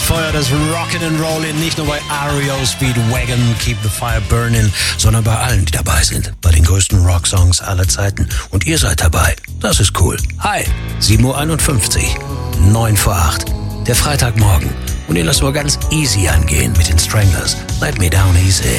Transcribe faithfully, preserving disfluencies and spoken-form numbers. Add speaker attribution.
Speaker 1: Feuer des Rockin' nicht nur bei R E O Speedwagon, Keep the Fire Burning, sondern bei allen, die dabei sind. Bei den größten Rocksongs aller Zeiten. Und ihr seid dabei. Das ist cool. Hi, sieben Uhr einundfünfzig, neun vor acht. Der Freitagmorgen. Und ihr lasst mal ganz easy angehen mit den Stranglers. Let me down easy.